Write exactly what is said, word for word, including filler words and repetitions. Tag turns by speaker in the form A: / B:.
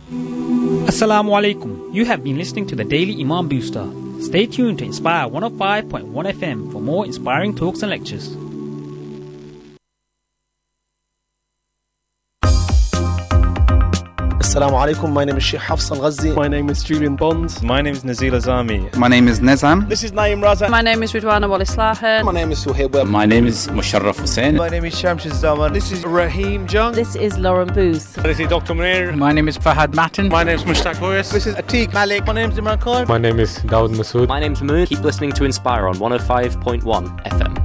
A: Assalamu alaikum. You have been listening to the Daily Imam Booster. Stay tuned to Inspire one oh five point one F M for more inspiring talks and lectures.
B: Assalamu alaikum. My name is Sheikh Hafs Al-Ghazi.
C: My name is Julian Bond.
D: My name is Nazil Azami.
E: My name is Nizam.
F: This is Naeem Raza.
G: My name is Ridwana Walislahan.
H: My name is Suhaib Web.
I: My name is Musharraf Hussain.
J: My name is Shamsh Zaman.
K: This is Raheem Jung.
L: This is Lauren Booth.
M: This is Doctor Munir.
N: My name is Fahad Matin.
O: My name is Mushtaq Hoyas.
P: This is Atiq Malik.
Q: My name is Imran Khan.
R: My name is Dawood Masood.
S: My name is Moon. Keep listening to Inspire on one oh five point one F M.